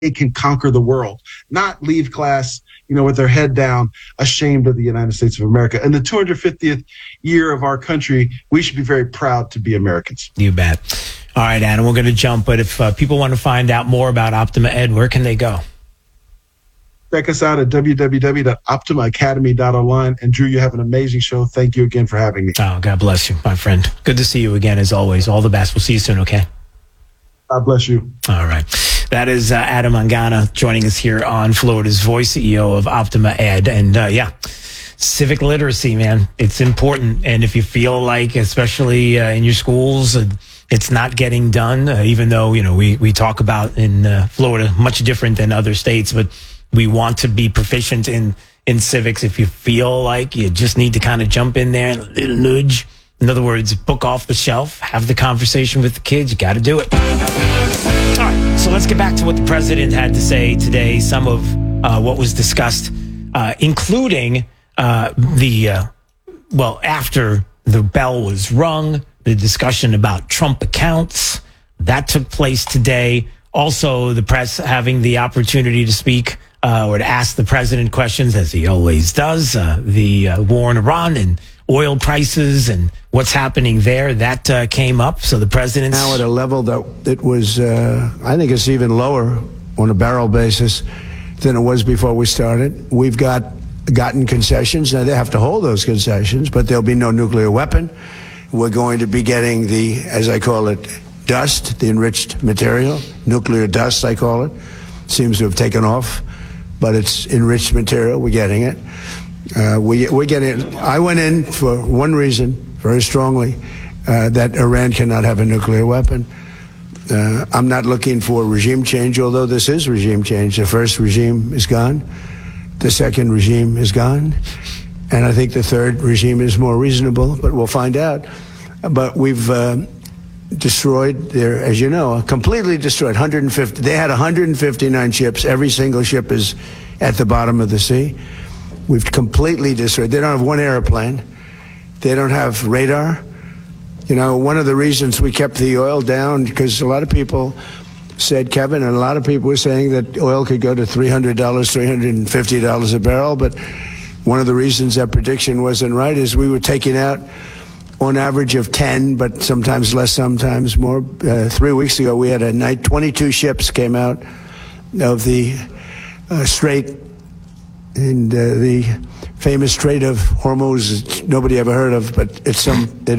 can conquer the world, not leave class, with their head down, ashamed of the United States of America. And the 250th year of our country, we should be very proud to be Americans. You bet. All right, Adam, we're going to jump, but if people want to find out more about Optima Ed, where can they go? Check us out at www.optimaacademy.online. And Drew, you have an amazing show. Thank you again for having me. Oh, God bless you, my friend. Good to see you again, as always. All the best. We'll see you soon, okay? God bless you. All right. That is Adam Mangana joining us here on Florida's Voice, CEO of Optima Ed. And civic literacy, man, it's important. And if you feel like, especially in your schools, it's not getting done, even though, we talk about in Florida, much different than other states, but we want to be proficient in civics. If you feel like you just need to kind of jump in there, a little nudge. In other words, book off the shelf, have the conversation with the kids. You got to do it. All right, so let's get back to what the president had to say today. Some of what was discussed, including after the bell was rung, the discussion about Trump accounts, that took place today. Also, the press having the opportunity to speak or to ask the president questions, as he always does, the war in Iran and oil prices and what's happening there, that came up. So the president's now at a level that it was, I think it's even lower on a barrel basis than it was before we started. We've gotten concessions. Now they have to hold those concessions, but there'll be no nuclear weapon. We're going to be getting the, as I call it, dust, the enriched material, nuclear dust, I call it. Seems to have taken off, but it's enriched material. We're getting it. We're getting it. I went in for one reason, very strongly, that Iran cannot have a nuclear weapon. I'm not looking for regime change, although this is regime change. The first regime is gone. The second regime is gone. And I think the third regime is more reasonable, but we'll find out. But we've destroyed their, as you know, completely destroyed 150. They had 159 ships. Every single ship is at the bottom of the sea. We've completely destroyed. They don't have one airplane. They don't have radar. One of the reasons we kept the oil down, because a lot of people said, Kevin, and a lot of people were saying that oil could go to $300, $350 a barrel. But one of the reasons that prediction wasn't right is we were taking out on average of 10, but sometimes less, sometimes more. 3 weeks ago, we had a night, 22 ships came out of the Strait, and the famous Strait of Hormuz, nobody ever heard of, but that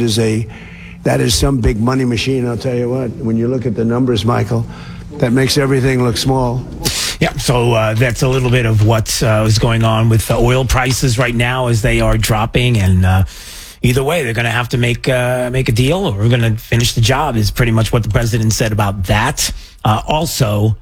is some big money machine. I'll tell you what, when you look at the numbers, Michael, that makes everything look small. Yeah, so that's a little bit of what is going on with the oil prices right now as they are dropping, and either way, they're going to have to make a deal, or we're going to finish the job, is pretty much what the president said about that. Also,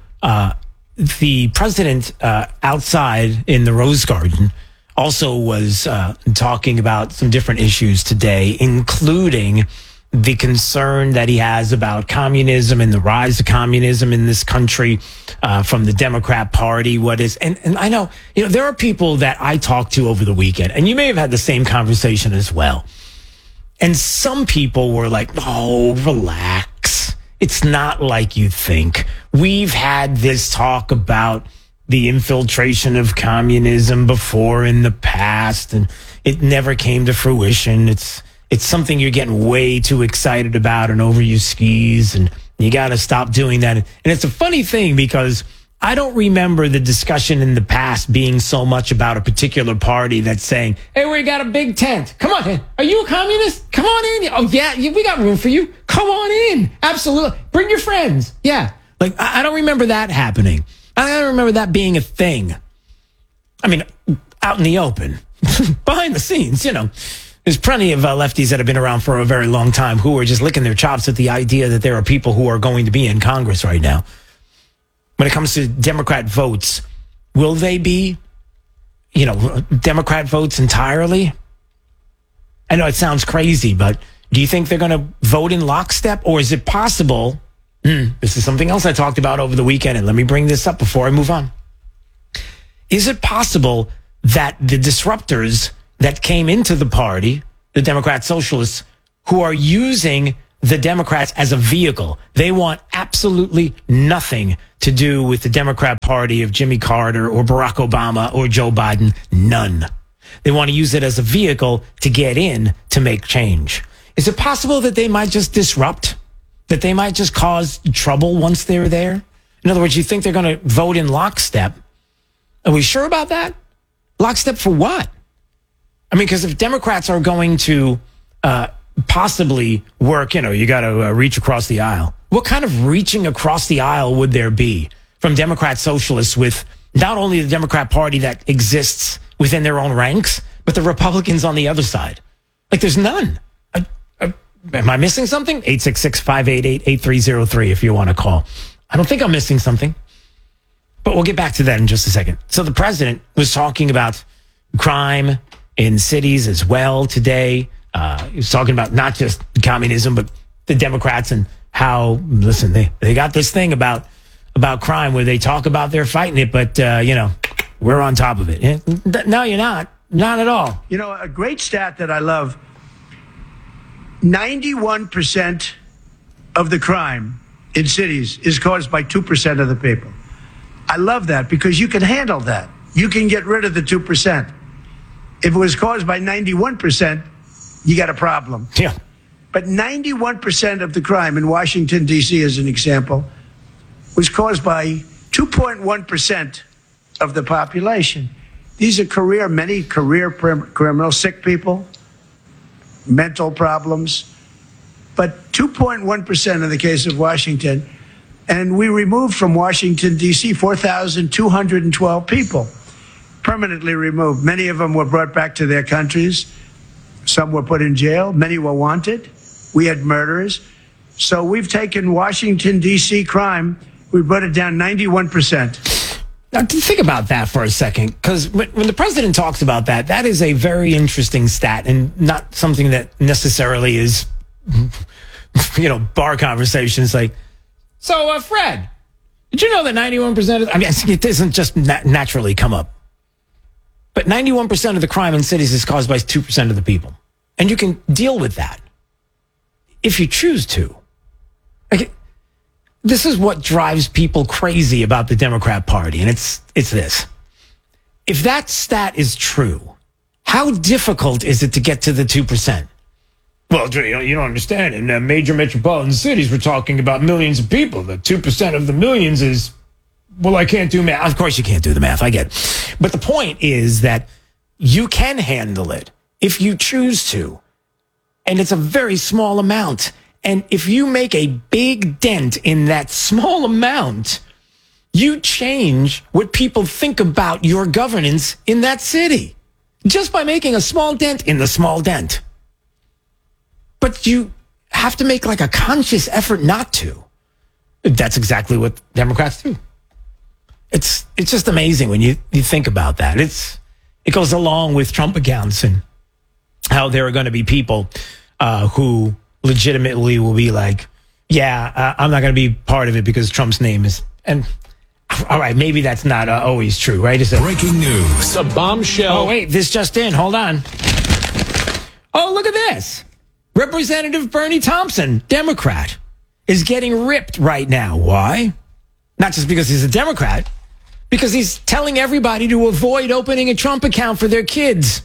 the president outside in the Rose Garden also was talking about some different issues today, including the concern that he has about communism and the rise of communism in this country from the Democrat Party. And I know, there are people that I talked to over the weekend, and you may have had the same conversation as well. And some people were like, oh, relax. It's not like you think. We've had this talk about the infiltration of communism before in the past, and it never came to fruition. It's something you're getting way too excited about and over your skis, and you got to stop doing that. And it's a funny thing because I don't remember the discussion in the past being so much about a particular party that's saying, hey, we got a big tent. Come on in. Are you a communist? Come on in. Oh, yeah, we got room for you. Come on in. Absolutely. Bring your friends. Yeah. Like, I don't remember that happening. I don't remember that being a thing. I mean, out in the open, behind the scenes, There's plenty of lefties that have been around for a very long time who are just licking their chops at the idea that there are people who are going to be in Congress right now. When it comes to Democrat votes, will they be, Democrat votes entirely? I know it sounds crazy, but do you think they're going to vote in lockstep? Or is it possible? This is something else I talked about over the weekend, and let me bring this up before I move on. Is it possible that the disruptors that came into the party, the Democrat Socialists, who are using the Democrats as a vehicle. They want absolutely nothing to do with the Democrat Party of Jimmy Carter or Barack Obama or Joe Biden. None. They want to use it as a vehicle to get in to make change. Is it possible that they might just disrupt? That they might just cause trouble once they're there? In other words, you think they're going to vote in lockstep? Are we sure about that? Lockstep for what? I mean, because if Democrats are going to possibly work, you got to reach across the aisle. What kind of reaching across the aisle would there be from Democrat socialists with not only the Democrat Party that exists within their own ranks, but the Republicans on the other side? Like, there's none. Am I missing something? 866-588-8303 if you want to call. I don't think I'm missing something. But we'll get back to that in just a second. So the president was talking about crime in cities as well today. He was talking about not just communism, but the Democrats and how, listen, they got this thing about crime where they talk about they're fighting it, but, we're on top of it. No, you're not. Not at all. A great stat that I love, 91% of the crime in cities is caused by 2% of the people. I love that because you can handle that. You can get rid of the 2%. If it was caused by 91%, you got a problem. Yeah. But 91% of the crime in Washington, D.C., as an example, was caused by 2.1% of the population. These are many career criminals, sick people, mental problems. But 2.1% in the case of Washington. And we removed from Washington, D.C., 4,212 people, permanently removed. Many of them were brought back to their countries. Some were put in jail. Many were wanted. We had murderers. So we've taken Washington, D.C. crime, we brought it down 91%. Now, think about that for a second, because when the president talks about that, that is a very interesting stat and not something that necessarily is, bar conversations like, so, Fred, did you know that 91% of, it doesn't just naturally come up. But 91% of the crime in cities is caused by 2% of the people. And you can deal with that if you choose to. This is what drives people crazy about the Democrat Party, and it's this. If that stat is true, how difficult is it to get to the 2%? Well, you don't understand. In major metropolitan cities, we're talking about millions of people. The 2% of the millions is, well, I can't do math. Of course you can't do the math. I get it. But the point is that you can handle it if you choose to. And it's a very small amount. And if you make a big dent in that small amount, you change what people think about your governance in that city just by making a small dent in the small dent. But you have to make like a conscious effort not to. That's exactly what Democrats do. It's just amazing when you think about that. It goes along with Trump accounts and how there are going to be people who legitimately will be like, I'm not going to be part of it because Trump's name is, and all right, maybe that's not always true, right? Breaking news. A bombshell. Oh, wait, this just in. Hold on. Oh, look at this. Representative Bernie Thompson, Democrat, is getting ripped right now. Why? Not just because he's a Democrat, because he's telling everybody to avoid opening a Trump account for their kids.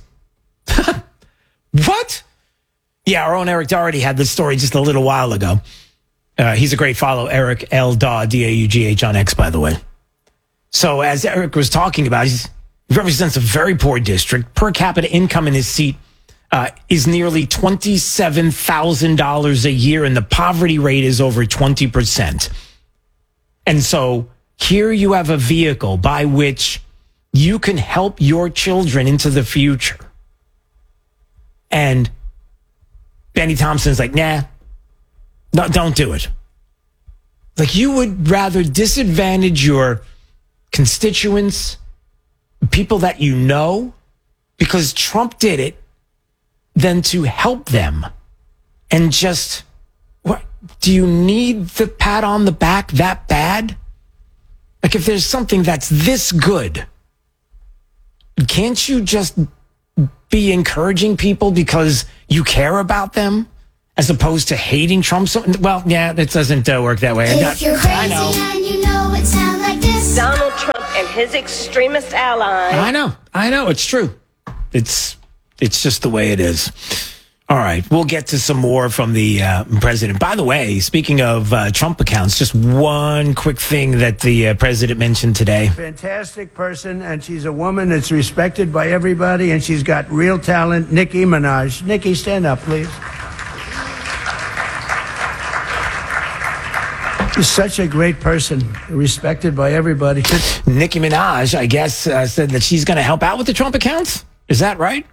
What? Yeah, our own Eric Doherty had this story just a little while ago. He's a great follow, Eric L. Daugh, D-A-U-G-H on X, by the way. So as Eric was talking about, he represents a very poor district. Per capita income in his seat is nearly $27,000 a year, and the poverty rate is over 20%. And so here you have a vehicle by which you can help your children into the future. And Benny Thompson's like, nah, no, don't do it. Like, you would rather disadvantage your constituents, people that you know, because Trump did it, than to help them. And just, what, do you need the pat on the back that bad? Like, if there's something that's this good, can't you just be encouraging people because you care about them as opposed to hating Trump. So, well, yeah, that doesn't work that way. If you're crazy and you know it sounds like this. Donald Trump and his extremist allies. I know. It's true. It's just the way it is. All right, we'll get to some more from the president. By the way, speaking of Trump accounts, just one quick thing that the president mentioned today. Fantastic person, and she's a woman that's respected by everybody, and she's got real talent. Nicki Minaj. Nicki, stand up, please. She's such a great person, respected by everybody. Nicki Minaj, I guess, said that she's going to help out with the Trump accounts. Is that right?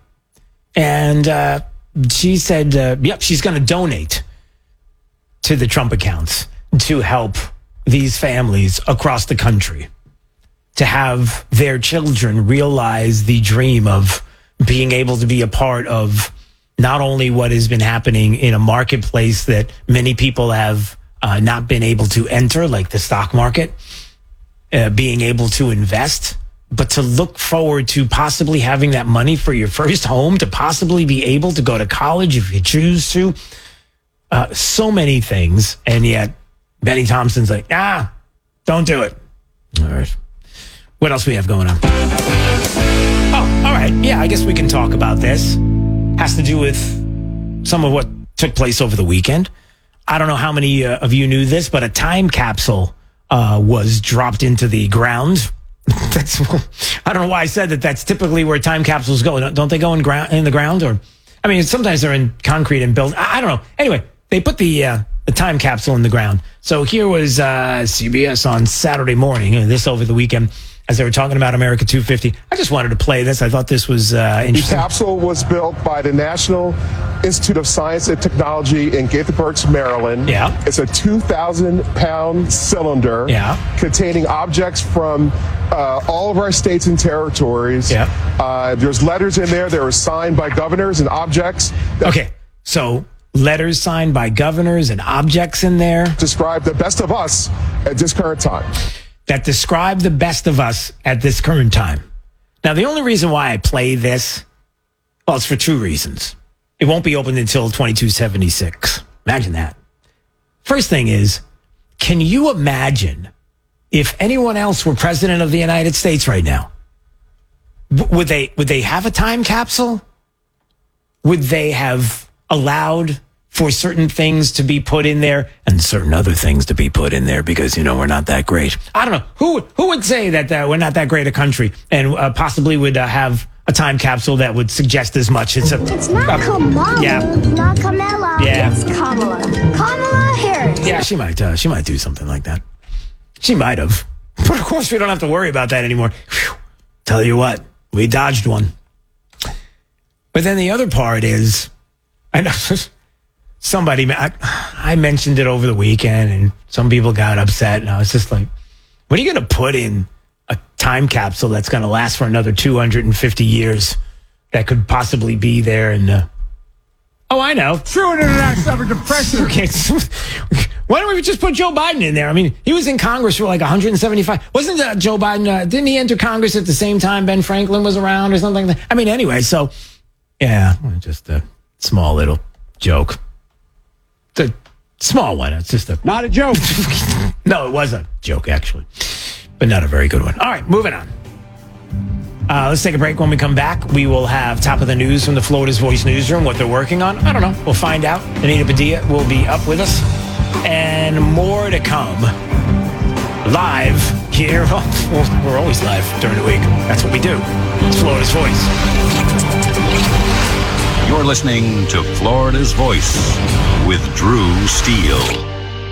And she said, yep, she's going to donate to the Trump accounts to help these families across the country to have their children realize the dream of being able to be a part of not only what has been happening in a marketplace that many people have not been able to enter, like the stock market, being able to invest, but to look forward to possibly having that money for your first home, to possibly be able to go to college if you choose to. So many things. And yet Benny Thompson's like, don't do it. All right. What else we have going on? Oh, all right. Yeah, I guess we can talk about this. Has to do with some of what took place over the weekend. I don't know how many of you knew this, but a time capsule was dropped into the ground. I don't know why I said that. That's typically where time capsules go. Don't they go in the ground? Or, I mean, sometimes they're in concrete and built. I don't know. Anyway, they put the time capsule in the ground. So here was CBS on Saturday morning, this over the weekend, as they were talking about America 250. I just wanted to play this. I thought this was interesting. The capsule was built by the National Institute of Science and Technology in Gaithersburg, Maryland. Yeah. It's a 2,000-pound cylinder containing objects from all of our states and territories. Yeah. There's letters in there that were signed by governors and objects. Okay, so letters signed by governors and objects in there. Describe the best of us at this current time. That describe the best of us at this current time. Now, the only reason why I play this, well, it's for two reasons. It won't be opened until 2276. Imagine that. First thing is, can you imagine if anyone else were president of the United States right now? Would they have a time capsule? Would they have allowed for certain things to be put in there and certain other things to be put in there because, we're not that great? I don't know. Who would say that we're not that great a country and possibly would have a time capsule that would suggest as much? It's not Kamala. Yeah. Not Kamala. Yeah. It's Kamala. Kamala Harris. Yeah, she might do something like that. She might have. But of course, we don't have to worry about that anymore. Whew. Tell you what, we dodged one. But then the other part is, I know somebody, I mentioned it over the weekend and some people got upset. And I was just like, what are you going to put in a time capsule that's going to last for another 250 years that could possibly be there? And, I know. True international depression. Okay, why don't we just put Joe Biden in there? I mean, he was in Congress for like 175. Wasn't Joe Biden, didn't he enter Congress at the same time Ben Franklin was around or something like that? I mean, anyway, so, yeah, just a small little joke. It's a small one. It's just Not a joke. No, it was a joke, actually, but not a very good one. All right, moving on. Let's take a break. When we come back, we will have top of the news from the Florida's Voice newsroom, what they're working on. I don't know. We'll find out. Anita Padilla will be up with us. And more to come. Live here. Well, we're always live during the week. That's what we do. It's Florida's Voice. You're listening to Florida's Voice with Drew Steele.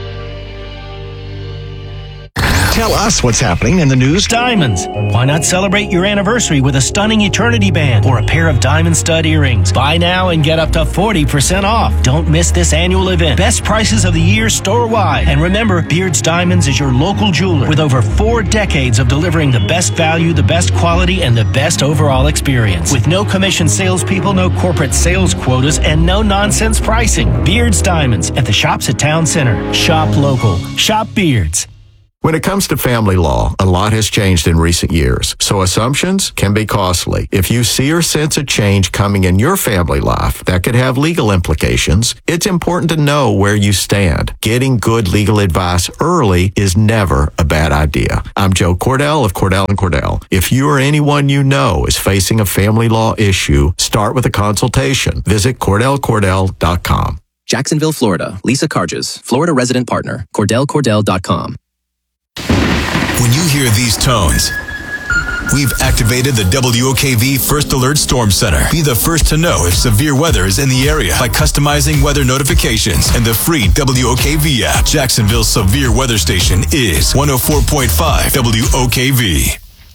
Tell us what's happening in the news. Diamonds. Why not celebrate your anniversary with a stunning eternity band or a pair of diamond stud earrings? Buy now and get up to 40% off. Don't miss this annual event. Best prices of the year store-wide. And remember, Beards Diamonds is your local jeweler with over 4 decades of delivering the best value, the best quality, and the best overall experience. With no commission salespeople, no corporate sales quotas, and no nonsense pricing. Beards Diamonds at the shops at Town Center. Shop local. Shop Beards. When it comes to family law, a lot has changed in recent years, so assumptions can be costly. If you see or sense a change coming in your family life that could have legal implications, it's important to know where you stand. Getting good legal advice early is never a bad idea. I'm Joe Cordell of Cordell & Cordell. If you or anyone you know is facing a family law issue, start with a consultation. Visit CordellCordell.com. Jacksonville, Florida. Lisa Carges, Florida resident partner. CordellCordell.com. When you hear these tones, we've activated the WOKV First Alert Storm Center. Be the first to know if severe weather is in the area by customizing weather notifications and the free WOKV app. Jacksonville's severe weather station is 104.5 WOKV.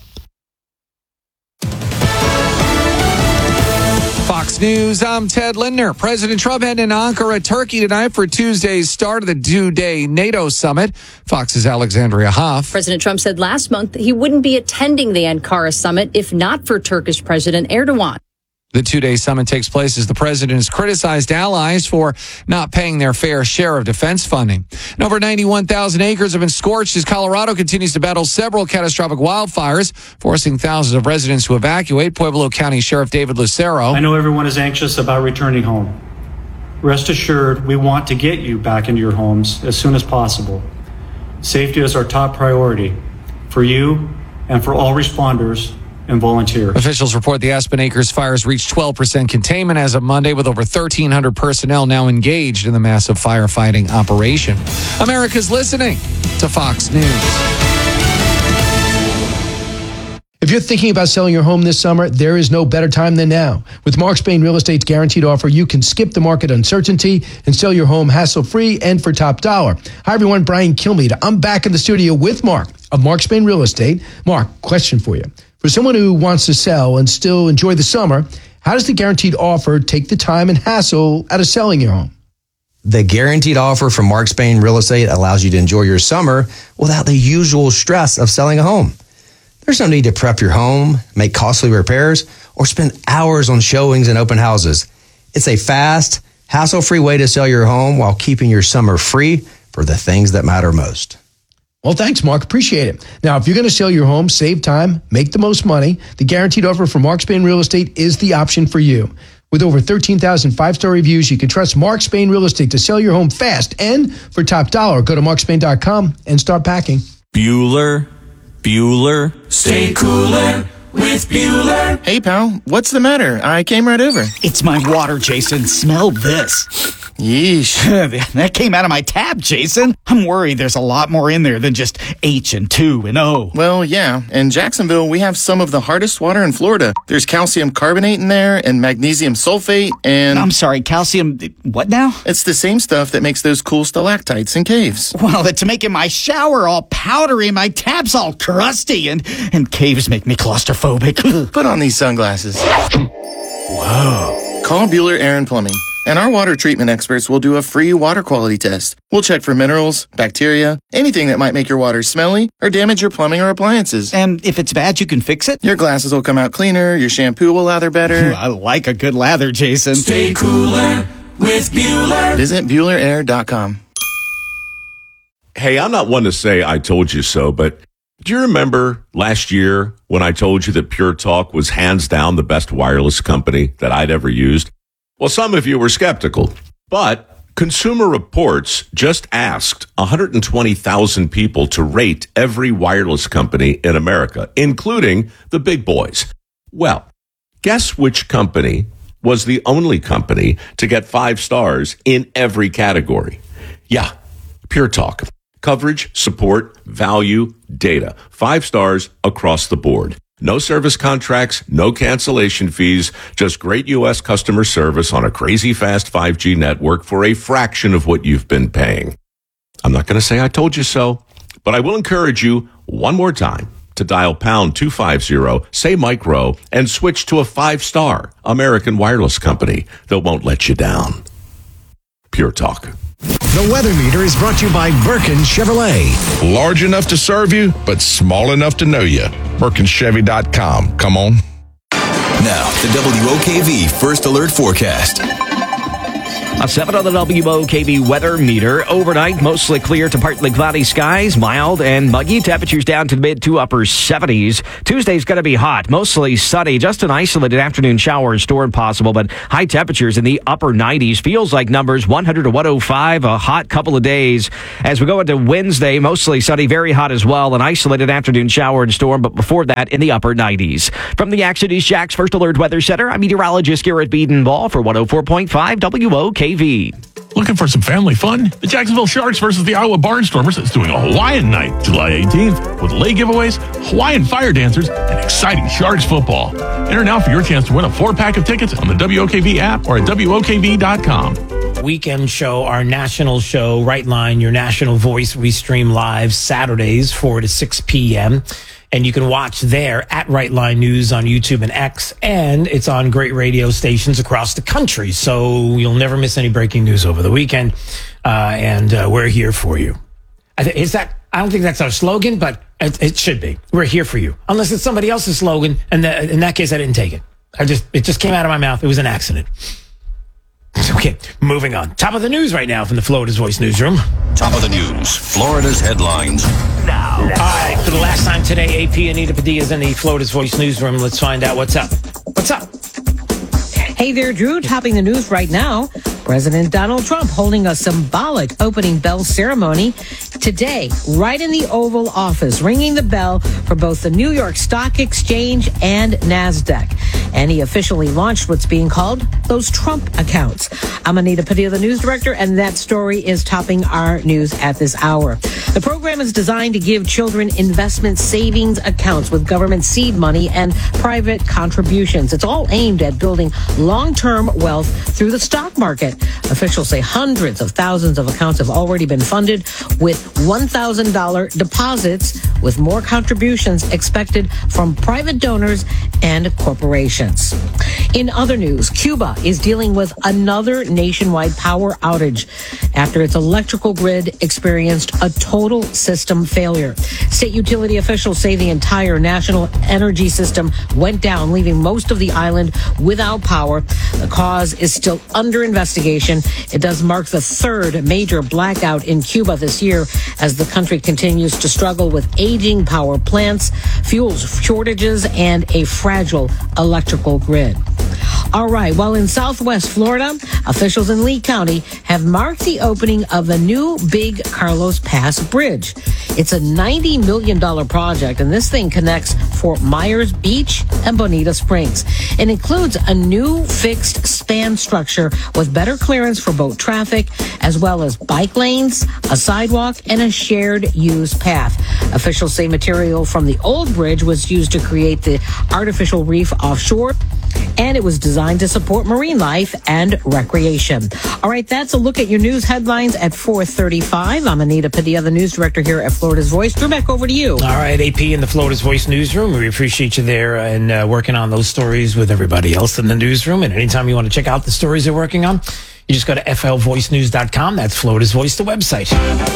Fox News, I'm Ted Lindner. President Trump heading in Ankara, Turkey tonight for Tuesday's start of the two-day NATO summit. Fox's Alexandria Hoff. President Trump said last month he wouldn't be attending the Ankara summit if not for Turkish President Erdogan. The two-day summit takes place as the president has criticized allies for not paying their fair share of defense funding. And over 91,000 acres have been scorched as Colorado continues to battle several catastrophic wildfires, forcing thousands of residents to evacuate. Pueblo County Sheriff David Lucero. I know everyone is anxious about returning home. Rest assured, we want to get you back into your homes as soon as possible. Safety is our top priority for you and for all responders and volunteers. Officials report the Aspen Acres fires reached 12% containment as of Monday, with over 1,300 personnel now engaged in the massive firefighting operation. America's listening to Fox News. If you're thinking about selling your home this summer, there is no better time than now. With Mark Spain Real Estate's guaranteed offer, you can skip the market uncertainty and sell your home hassle-free and for top dollar. Hi, everyone. Brian Kilmeade. I'm back in the studio with Mark of Mark Spain Real Estate. Mark, question for you. For someone who wants to sell and still enjoy the summer, how does the guaranteed offer take the time and hassle out of selling your home? The guaranteed offer from Mark Spain Real Estate allows you to enjoy your summer without the usual stress of selling a home. There's no need to prep your home, make costly repairs, or spend hours on showings and open houses. It's a fast, hassle-free way to sell your home while keeping your summer free for the things that matter most. Well, thanks, Mark. Appreciate it. Now, if you're going to sell your home, save time, make the most money, the guaranteed offer from Mark Spain Real Estate is the option for you. With over 13,000 five-star reviews, you can trust Mark Spain Real Estate to sell your home fast and for top dollar. Go to markspain.com and start packing. Bueller, stay cooler with Bueller. Hey, pal, what's the matter? I came right over. It's my water, Jason. Smell this. Yeesh. That came out of my tap, Jason. I'm worried there's a lot more in there than just H and 2 and O. Well, yeah. In Jacksonville, we have some of the hardest water in Florida. There's calcium carbonate in there and magnesium sulfate and... I'm sorry, calcium... what now? It's the same stuff that makes those cool stalactites in caves. Well, it's making my shower all powdery, my tap's all crusty, and caves make me claustrophobic. Put on these sunglasses. Whoa. Call Bueller Air and Plumbing, and our water treatment experts will do a free water quality test. We'll check for minerals, bacteria, anything that might make your water smelly or damage your plumbing or appliances. And if it's bad, you can fix it? Your glasses will come out cleaner, your shampoo will lather better. I like a good lather, Jason. Stay cooler with Bueller. Visit BuellerAir.com. Hey, I'm not one to say I told you so, but do you remember last year when I told you that Pure Talk was hands down the best wireless company that I'd ever used? Well, some of you were skeptical, but Consumer Reports just asked 120,000 people to rate every wireless company in America, including the big boys. Well, guess which company was the only company to get 5 stars in every category? Yeah, Pure Talk. Coverage, support, value, data. 5 stars across the board. No service contracts, no cancellation fees, just great U.S. customer service on a crazy fast 5G network for a fraction of what you've been paying. I'm not going to say I told you so, but I will encourage you one more time to dial pound 250, say micro, and switch to a 5-star American wireless company that won't let you down. Pure Talk. The Weather Meter is brought to you by Birkin Chevrolet. Large enough to serve you, but small enough to know you. BirkinChevy.com. Come on. Now, the WOKV First Alert Forecast. A 7 on the WOKV weather meter. Overnight, mostly clear to partly cloudy skies, mild and muggy. Temperatures down to the mid to upper 70s. Tuesday's going to be hot, mostly sunny. Just an isolated afternoon shower and storm possible, but high temperatures in the upper 90s. Feels like numbers 100 to 105. A hot couple of days. As we go into Wednesday, mostly sunny, very hot as well. An isolated afternoon shower and storm, but before that, in the upper 90s. From the Action East Jack's First Alert Weather Center, I'm meteorologist Garrett Beadenball for 104.5 WOKV. Looking for some family fun? The Jacksonville Sharks versus the Iowa Barnstormers is doing a Hawaiian night, July 18th, with lei giveaways, Hawaiian fire dancers, and exciting Sharks football. Enter now for your chance to win a 4-pack of tickets on the WOKV app or at WOKV.com. Weekend show, our national show, Right Line, your national voice. We stream live Saturdays, 4 to 6 p.m., and you can watch there at Right Line News on YouTube and X, and it's on great radio stations across the country. So you'll never miss any breaking news over the weekend, and we're here for you. I don't think that's our slogan, but it should be. We're here for you, unless it's somebody else's slogan. And in that case, I didn't take it. It just came out of my mouth. It was an accident. Okay, moving on. Top of the news right now from the Florida's Voice newsroom. Top of the news, Florida's headlines now. All right, for the last time today, AP Anita Padilla is in the Florida's Voice newsroom. Let's find out what's up. What's up? Hey there, Drew. Topping the news right now, President Donald Trump holding a symbolic opening bell ceremony today, right in the Oval Office, ringing the bell for both the New York Stock Exchange and NASDAQ. And he officially launched what's being called those Trump accounts. I'm Anita Padilla, the news director, and that story is topping our news at this hour. The program is designed to give children investment savings accounts with government seed money and private contributions. It's all aimed at building long-term wealth through the stock market. Officials say hundreds of thousands of accounts have already been funded with $1,000 deposits, with more contributions expected from private donors and corporations. In other news, Cuba is dealing with another nationwide power outage after its electrical grid experienced a total system failure. State utility officials say the entire national energy system went down, leaving most of the island without power. The cause is still under investigation. It does mark the third major blackout in Cuba this year as the country continues to struggle with aging power plants, fuel shortages, and a fragile electrical grid. All right, well, in Southwest Florida, officials in Lee County have marked the opening of the new Big Carlos Pass Bridge. It's a $90 million project, and this thing connects Fort Myers Beach and Bonita Springs. It includes a new fixed span structure with better clearance for boat traffic, as well as bike lanes, a sidewalk, and a shared use path. Officials say material from the old bridge was used to create the artificial reef offshore, and it was designed to support marine life and recreation. All right, that's a look at your news headlines at 4:35. I'm Anita Padilla, the news director here at Florida's Voice. Drew, back over to you. All right, AP in the Florida's Voice newsroom. We appreciate you there and working on those stories with everybody else in the newsroom. And anytime you want to check out the stories they're working on, you just go to flvoicenews.com. That's Florida's Voice, the website.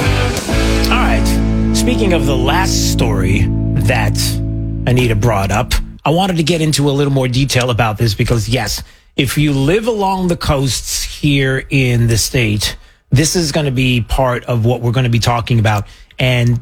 All right, speaking of the last story that Anita brought up, I wanted to get into a little more detail about this because, yes, if you live along the coasts here in the state, this is going to be part of what we're going to be talking about. And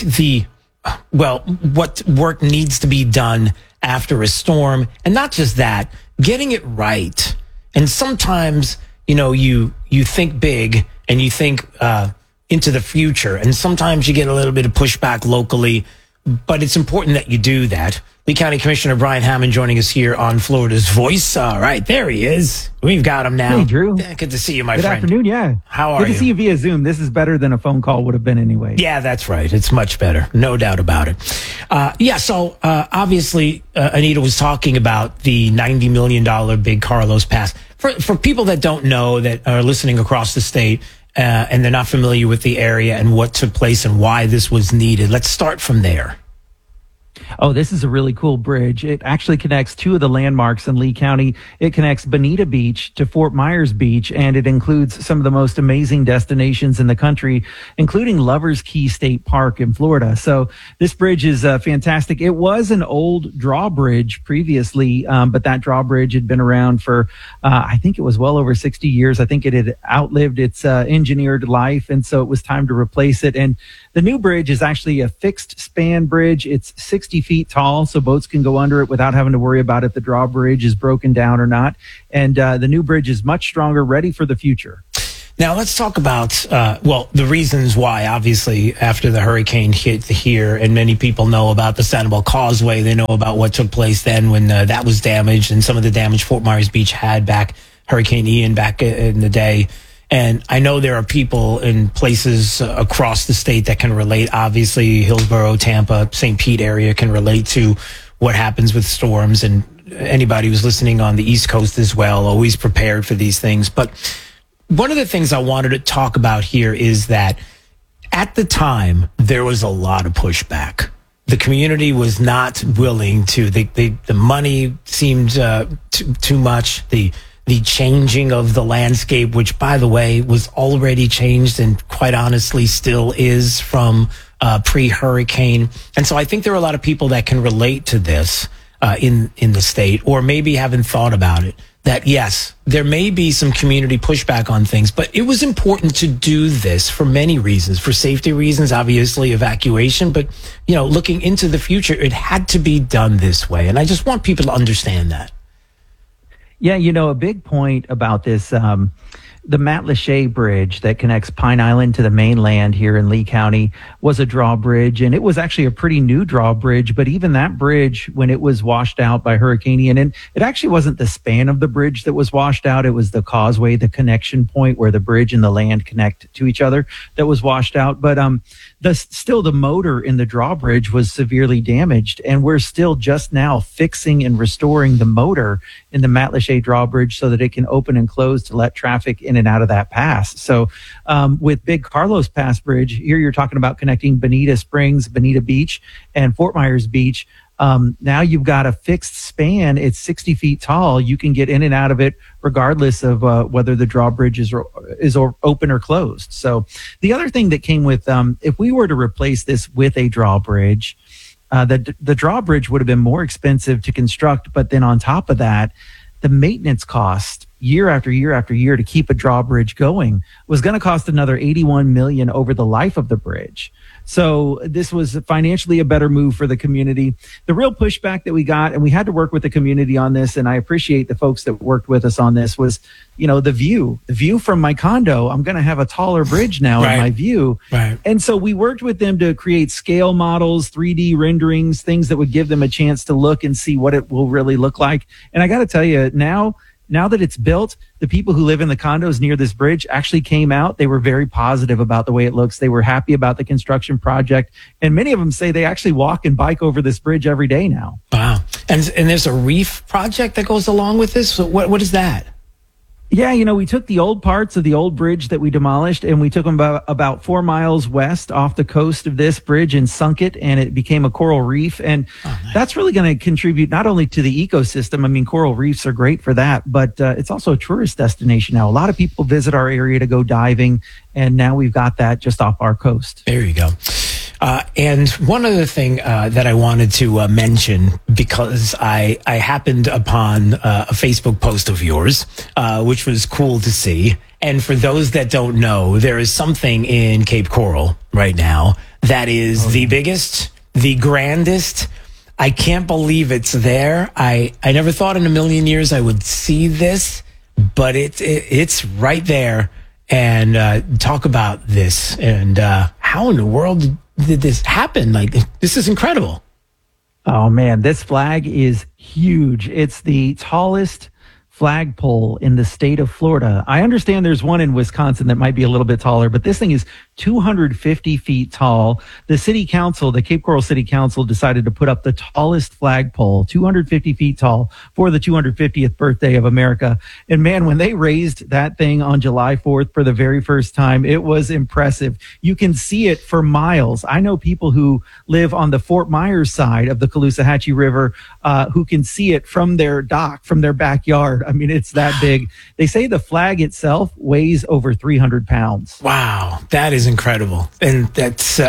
what work needs to be done after a storm. And not just that, getting it right. And sometimes, you think big and you think into the future. And sometimes you get a little bit of pushback locally, but it's important that you do that. Lee County Commissioner Brian Hammond joining us here on Florida's Voice. All right, there he is. We've got him now. Hey, Drew. Good to see you, my friend. Good afternoon, yeah. How are you? Good to see you via Zoom. This is better than a phone call would have been anyway. Yeah, that's right. It's much better. No doubt about it. So obviously, Anita was talking about the $90 million Big Carlos Pass. For people that don't know, that are listening across the state, and they're not familiar with the area and what took place and why this was needed, let's start from there. Oh, this is a really cool bridge. It actually connects two of the landmarks in Lee County. It connects Bonita Beach to Fort Myers Beach, and it includes some of the most amazing destinations in the country, including Lover's Key State Park in Florida. So this bridge is fantastic. It was an old drawbridge previously, but that drawbridge had been around for, I think it was well over 60 years. I think it had outlived its engineered life, and so it was time to replace it. And the new bridge is actually a fixed span bridge. It's 60 feet tall, so boats can go under it without having to worry about if the drawbridge is broken down or not. And the new bridge is much stronger, ready for the future. Now let's talk about, the reasons why. Obviously, after the hurricane hit here, and many people know about the Sanibel Causeway. They know about what took place then when that was damaged, and some of the damage Fort Myers Beach had back, Hurricane Ian back in the day. And I know there are people in places across the state that can relate. Obviously, Hillsborough, Tampa, St. Pete area can relate to what happens with storms. And anybody who's listening on the East Coast as well, always prepared for these things. But one of the things I wanted to talk about here is that at the time, there was a lot of pushback. The community was not willing to. The money seemed too much. The changing of the landscape, which, by the way, was already changed and quite honestly still is from pre-hurricane. And so I think there are a lot of people that can relate to this in the state, or maybe haven't thought about it, that yes, there may be some community pushback on things, but it was important to do this for many reasons, for safety reasons, obviously evacuation, but looking into the future, it had to be done this way. And I just want people to understand that. Yeah, a big point about this, the Matlacha Bridge that connects Pine Island to the mainland here in Lee County was a drawbridge, and it was actually a pretty new drawbridge. But even that bridge, when it was washed out by Hurricane Ian, and it actually wasn't the span of the bridge that was washed out, it was the causeway, the connection point where the bridge and the land connect to each other, that was washed out. But still the motor in the drawbridge was severely damaged, and we're still just now fixing and restoring the motor in the Matlacha drawbridge so that it can open and close to let traffic in and out of that pass. So with Big Carlos Pass Bridge, here you're talking about connecting Bonita Springs, Bonita Beach, and Fort Myers Beach. Now you've got a fixed span. It's 60 feet tall. You can get in and out of it regardless of whether the drawbridge is open or closed. So the other thing that came with, if we were to replace this with a drawbridge, the drawbridge would have been more expensive to construct. But then on top of that, the maintenance cost year after year after year to keep a drawbridge going was going to cost another $81 million over the life of the bridge. So this was financially a better move for the community. The real pushback that we got, and we had to work with the community on this, and I appreciate the folks that worked with us on this, was, the view from my condo. I'm going to have a taller bridge now in my view. Right. And so we worked with them to create scale models, 3D renderings, things that would give them a chance to look and see what it will really look like. And I got to tell you, now that it's built, the people who live in the condos near this bridge actually came out. They were very positive about the way it looks. They were happy about the construction project. And many of them say they actually walk and bike over this bridge every day now. Wow. And there's a reef project that goes along with this. So what is that? Yeah, we took the old parts of the old bridge that we demolished, and we took them about 4 miles west off the coast of this bridge and sunk it, and it became a coral reef. And that's really going to contribute not only to the ecosystem. I mean, coral reefs are great for that, but it's also a tourist destination now. A lot of people visit our area to go diving, and now we've got that just off our coast. There you go. And one other thing that I wanted to mention, because I happened upon a Facebook post of yours, which was cool to see. And for those that don't know, there is something in Cape Coral right now that is the biggest, the grandest. I can't believe it's there. I never thought in a million years I would see this, but it's right there. And talk about this and how in the world did this happen? Like, this is incredible. Oh man, this flag is huge. It's the tallest flagpole in the state of Florida. I understand there's one in Wisconsin that might be a little bit taller, but this thing is 250 feet tall. The city council, the Cape Coral City Council, decided to put up the tallest flagpole, 250 feet tall, for the 250th birthday of America. And man, when they raised that thing on July 4th for the very first time, it was impressive. You can see it for miles. I know people who live on the Fort Myers side of the Caloosahatchee River who can see it from their dock, from their backyard. I mean, it's that big. They say the flag itself weighs over 300 pounds. Wow, that is incredible. And that's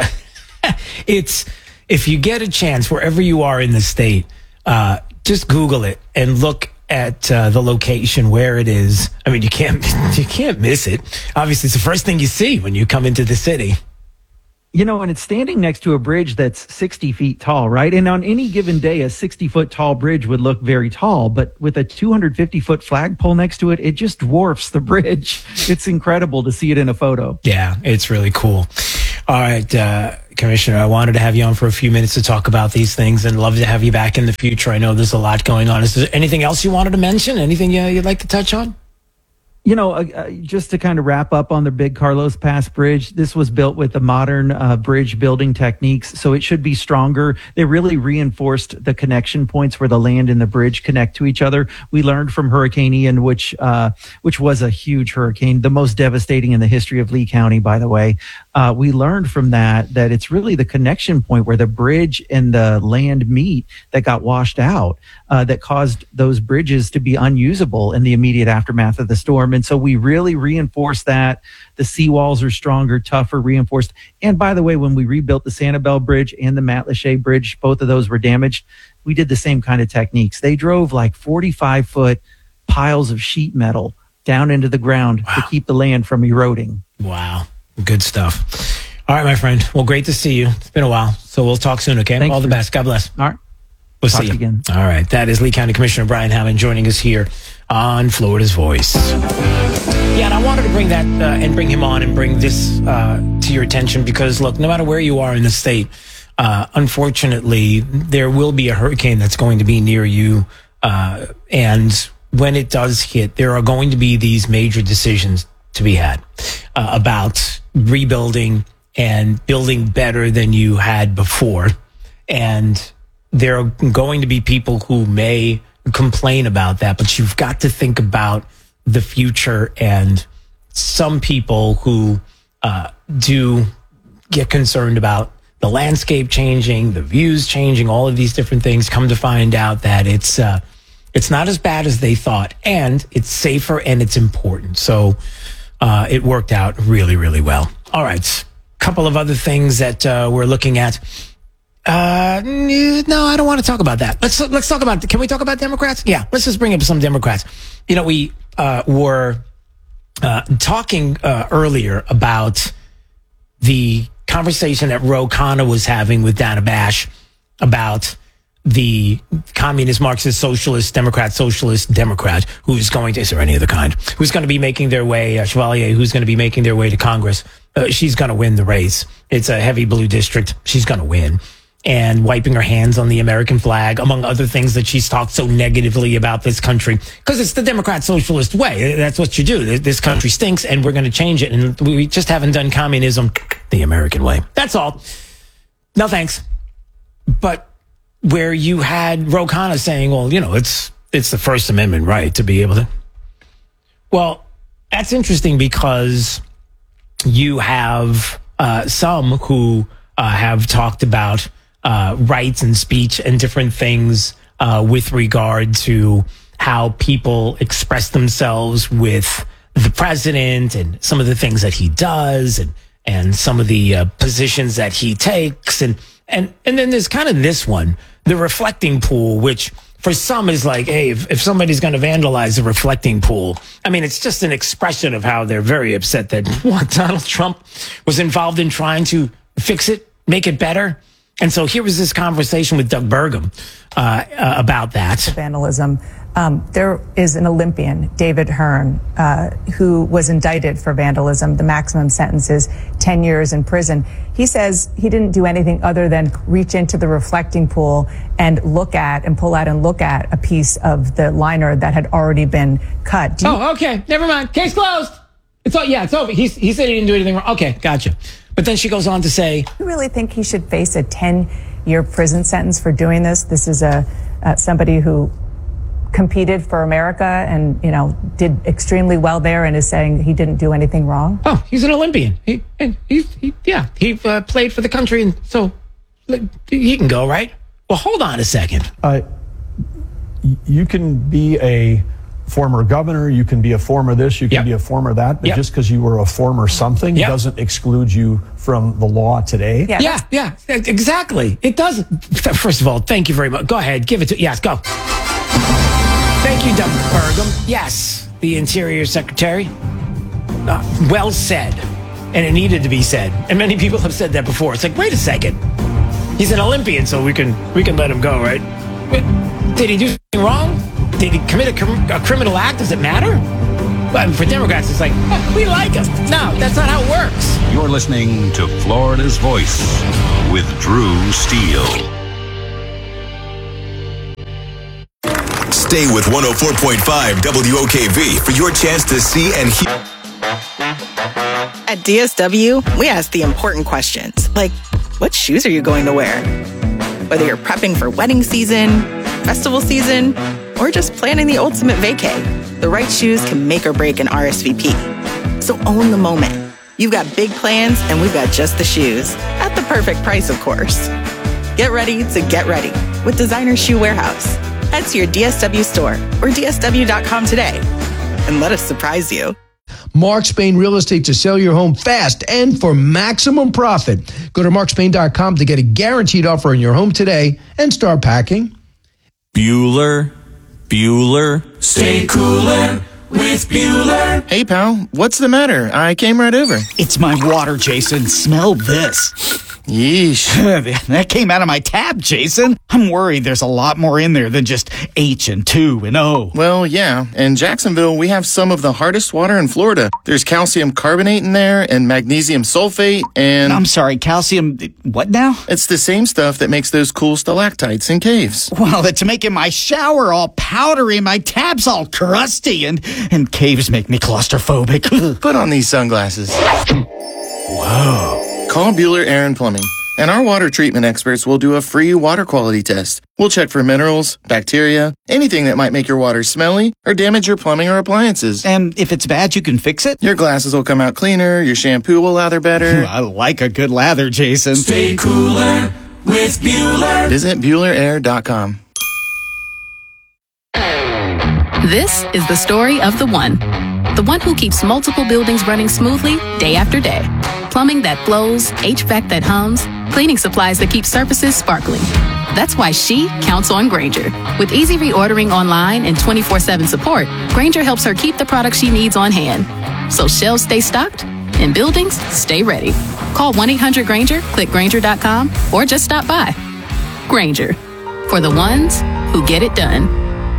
it's, if you get a chance wherever you are in the state, just Google it and look at the location where it is. I mean, you can't miss it. Obviously, it's the first thing you see when you come into the city. You know, and it's standing next to a bridge that's 60 feet tall, right? And on any given day, a 60-foot tall bridge would look very tall, but with a 250-foot flagpole next to it, it just dwarfs the bridge. It's incredible to see it in a photo. Yeah, it's really cool. All right, Commissioner, I wanted to have you on for a few minutes to talk about these things and love to have you back in the future. I know there's a lot going on. Is there anything else you wanted to mention? Anything you'd like to touch on? You know, just to kind of wrap up on the Big Carlos Pass Bridge, this was built with the modern bridge building techniques, so it should be stronger. They really reinforced the connection points where the land and the bridge connect to each other. We learned from Hurricane Ian, which was a huge hurricane, the most devastating in the history of Lee County, by the way. We learned from that it's really the connection point where the bridge and the land meet that got washed out, that caused those bridges to be unusable in the immediate aftermath of the storm. And so we really reinforced that. The seawalls are stronger, tougher, reinforced. And by the way, when we rebuilt the Sanibel Bridge and the Matlacha Bridge, both of those were damaged. We did the same kind of techniques. They drove like 45-foot piles of sheet metal down into the ground to keep the land from eroding. Wow. Good stuff. All right, my friend. Well, great to see you. It's been a while. So we'll talk soon, okay? Thanks. All the best. God bless. All right. We'll Talk see you again. All right. That is Lee County Commissioner Brian Hammond joining us here on Florida's Voice. Yeah, and I wanted to bring that and bring him on and bring this to your attention because, look, no matter where you are in the state, unfortunately, there will be a hurricane that's going to be near you. And when it does hit, there are going to be these major decisions to be had about rebuilding and building better than you had before. And there are going to be people who may complain about that, but you've got to think about the future. And some people who do get concerned about the landscape changing, the views changing, all of these different things, come to find out that it's not as bad as they thought, and it's safer and it's important. So it worked out really, really well. All right. Couple of other things that we're looking at. No, I don't want to talk about that. Let's talk about, can we talk about Democrats? Yeah, let's just bring up some Democrats. You know, we were talking earlier about the conversation that Ro Khanna was having with Dana Bash about the communist, Marxist, socialist, Democrat, who's going to, is there any other kind, who's going to be making their way, Chevalier, who's going to be making their way to Congress. She's going to win the race. It's a heavy blue district. She's going to win. And wiping her hands on the American flag, among other things that she's talked so negatively about this country, because it's the Democrat socialist way. That's what you do. This country stinks and we're going to change it. And we just haven't done communism the American way. That's all. No thanks. But where you had Ro Khanna saying, well, you know, it's the First Amendment right to be able to. Well, that's interesting because you have some who have talked about rights and speech and different things with regard to how people express themselves with the president and some of the things that he does and some of the positions that he takes. And then there's kind of this one, the reflecting pool, which for some is like, hey, if somebody's going to vandalize the reflecting pool, I mean, it's just an expression of how they're very upset that Donald Trump was involved in trying to fix it, make it better. And so here was this conversation with Doug Burgum about that. Vandalism. There is an Olympian, David Hearn, who was indicted for vandalism. The maximum sentence is 10 years in prison. He says he didn't do anything other than reach into the reflecting pool and pull out and look at a piece of the liner that had already been cut. Okay. Never mind. Case closed. It's over. He said he didn't do anything wrong. Okay. Gotcha. But then she goes on to say, You really think he should face a 10-year prison sentence for doing this? This is somebody who competed for America and, did extremely well there and is saying he didn't do anything wrong? Oh, he's an Olympian. He played for the country, and so he can go, right? Well, hold on a second. You can be a former governor, you can be a former this, you can be a former that, but just because you were a former something doesn't exclude you from the law today. Yeah, exactly. It doesn't. First of all, thank you very much. Go ahead, give it to, yes, go. Thank you, Doug Burgum. Yes, the Interior Secretary. Well said. And it needed to be said. And many people have said that before. It's like, wait a second. He's an Olympian, so we can let him go, right? Did he do something wrong? Did he commit a criminal act? Does it matter? But for Democrats, it's like, we like him. No, that's not how it works. You're listening to Florida's Voice with Drew Steele. Stay with 104.5 WOKV for your chance to see and hear. At DSW, we ask the important questions, like, what shoes are you going to wear? Whether you're prepping for wedding season, festival season, or just planning the ultimate vacay, the right shoes can make or break an RSVP. So own the moment. You've got big plans, and we've got just the shoes. At the perfect price, of course. Get ready to get ready with Designer Shoe Warehouse. Head to your DSW store or DSW.com today and let us surprise you. Mark Spain Real Estate to sell your home fast and for maximum profit. Go to markspain.com to get a guaranteed offer on your home today and start packing. Bueller, stay cooler with Bueller. Hey, pal, what's the matter? I came right over. It's my water, Jason. Smell this. Yeesh. That came out of my tap, Jason. I'm worried there's a lot more in there than just H and 2 and O. Well, yeah. In Jacksonville, we have some of the hardest water in Florida. There's calcium carbonate in there and magnesium sulfate and... I'm sorry, calcium... what now? It's the same stuff that makes those cool stalactites in caves. Well, it's making my shower all powdery, my tap's all crusty, and caves make me claustrophobic. Put on these sunglasses. Whoa. Call Bueller Air and Plumbing, and our water treatment experts will do a free water quality test. We'll check for minerals, bacteria, anything that might make your water smelly or damage your plumbing or appliances. And if it's bad, you can fix it? Your glasses will come out cleaner, your shampoo will lather better. I like a good lather, Jason. Stay cooler with Bueller. Visit BuellerAir.com. This is the story of the one who keeps multiple buildings running smoothly day after day. Plumbing that flows, HVAC that hums, cleaning supplies that keep surfaces sparkling. That's why she counts on Grainger. With easy reordering online and 24/7 support, Grainger helps her keep the products she needs on hand. So shelves stay stocked and buildings stay ready. Call 1-800-GRAINGER, click Grainger.com, or just stop by. Grainger, for the ones who get it done.